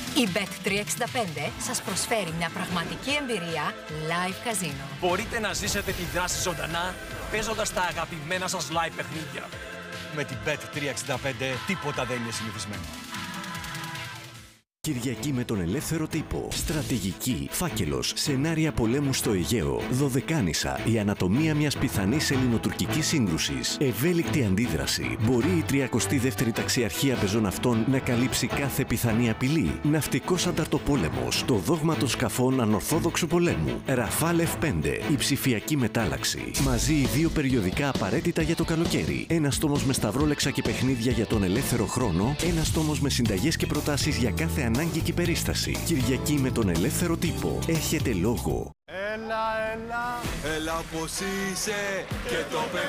Η Bet365 σας προσφέρει μια πραγματική εμπειρία live καζίνο. Μπορείτε να ζήσετε τη δράση ζωντανά παίζοντας τα αγαπημένα σας live παιχνίδια. Με την Bet365 τίποτα δεν είναι συνηθισμένο. Κυριακή με τον ελεύθερο τύπο. Στρατηγική, φάκελος, σενάρια πολέμου στο Αιγαίο, Δωδεκάνησα, η ανατομία μιας πιθανής ελληνοτουρκικής σύγκρουσης, ευέλικτη αντίδραση. Μπορεί η 32η Ταξιαρχία Πεζοναυτών να καλύψει κάθε πιθανή απειλή. Ναυτικός ανταρτοπόλεμος, το δόγμα των σκαφών ανορθόδοξου πολέμου. Ραφάλ F5, η ψηφιακή μετάλλαξη. Μαζί οι δύο περιοδικά απαραίτητα για το καλοκαίρι. Ένας τόμος με σταυρόλεξα και παιχνίδια για τον ελεύθερο χρόνο. Ένας τόμος με συνταγές και προτάσεις για κάθε ανάγκη και περίσταση. Κυριακή με τον ελεύθερο τύπο. Έχετε λόγο. Έλα πως είσαι και το